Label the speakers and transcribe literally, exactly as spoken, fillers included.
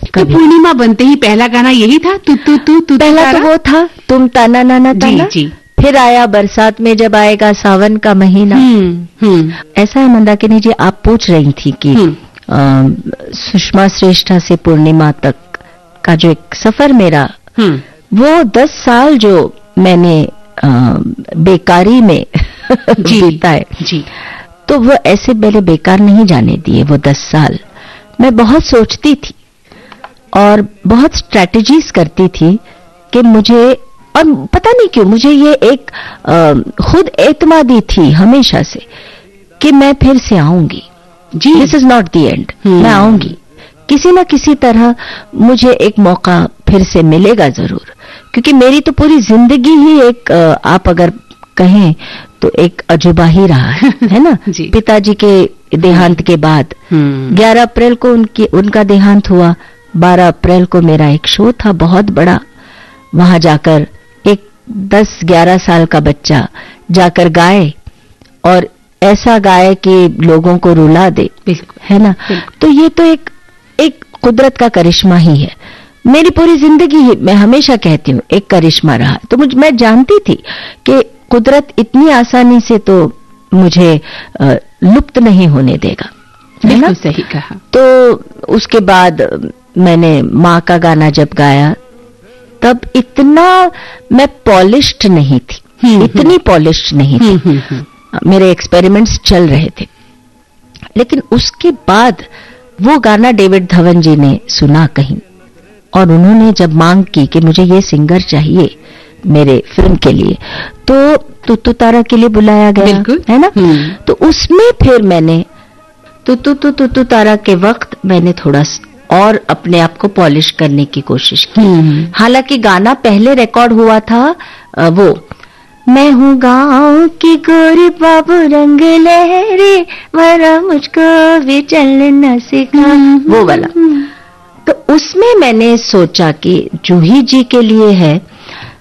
Speaker 1: तो पूर्णिमा बनते ही पहला गाना यही था, तू तू तू तू
Speaker 2: पहला तो वो था, तुम ताना नाना ताना।
Speaker 1: जी, जी।
Speaker 2: फिर आया बरसात में जब आएगा सावन का महीना।
Speaker 1: हम्म हम्म
Speaker 2: ऐसा है मंदाकिनी जी, आप पूछ रही थी कि सुषमा श्रेष्ठा से पूर्णिमा तक का जो एक सफर मेरा, वो दस साल जो मैंने आ, बेकारी में बीता है,
Speaker 1: जी।
Speaker 2: तो वो ऐसे मैंने बेकार नहीं जाने दिए। वो दस साल मैं बहुत सोचती थी और बहुत स्ट्रैटेजीज करती थी कि मुझे, और पता नहीं क्यों मुझे ये एक आ, खुद एतमादी थी हमेशा से कि मैं फिर से आऊंगी।
Speaker 1: जी,
Speaker 2: this is not the end, मैं आऊंगी, किसी ना किसी तरह मुझे एक मौका फिर से मिलेगा जरूर, क्योंकि मेरी तो पूरी जिंदगी ही एक, आप अगर कहें तो एक अजूबा ही रहा है, है ना। पिताजी के देहांत के बाद ग्यारह अप्रैल को उनकी उनका देहांत हुआ। बारह अप्रैल को मेरा एक शो था बहुत बड़ा, वहां जाकर एक दस ग्यारह साल का बच्चा जाकर गाए, और ऐसा गाए कि लोगों को रुला दे, है ना। तो ये तो एक एक कुदरत का करिश्मा ही है। मेरी पूरी जिंदगी ही, मैं हमेशा कहती हूँ, एक करिश्मा रहा। तो मुझ मैं जानती थी कि कुदरत इतनी आसानी से तो मुझे आ, लुप्त नहीं होने देगा, है ना।
Speaker 1: सही कहा।
Speaker 2: तो उसके बाद मैंने माँ का गाना जब गाया, तब इतना मैं पॉलिश्ड नहीं थी, इतनी पॉलिश्ड नहीं थी, मेरे एक्सपेरिमेंट्स चल रहे थे। लेकिन उसके बाद वो गाना डेविड धवन जी ने सुना कहीं, और उन्होंने जब मांग की कि मुझे ये सिंगर चाहिए मेरे फिल्म के लिए, तो तुतु तारा के लिए बुलाया गया, है ना। तो उसमें फिर मैंने तुतु तुतु तारा के वक्त मैंने थोड़ा और अपने आप को पॉलिश करने की कोशिश की। हालांकि गाना पहले रिकॉर्ड हुआ था, वो मैं हूँ गाँव की गोरी बाबू रंग लहरी, मरा मुझको भी चलना सिखा, वो वाला। तो उसमें मैंने सोचा कि जूही जी के लिए है,